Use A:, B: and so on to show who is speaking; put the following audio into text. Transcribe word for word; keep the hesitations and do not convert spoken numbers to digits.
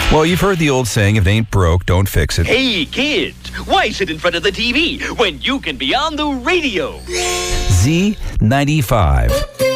A: Well, you've heard the old saying, if it ain't broke, don't fix it.
B: Hey, kids, why sit in front of the T V when you can be on the radio?
A: Z ninety-five.